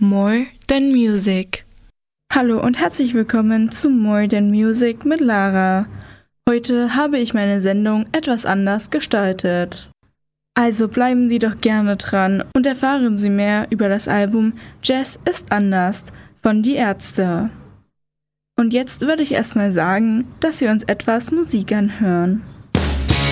More Than Music. Hallo und herzlich willkommen zu More Than Music mit Lara. Heute habe ich meine Sendung etwas anders gestaltet. Also bleiben Sie doch gerne dran und erfahren Sie mehr über das Album Jazz ist anders von Die Ärzte. Und jetzt würde ich erstmal sagen, dass wir uns etwas Musik anhören.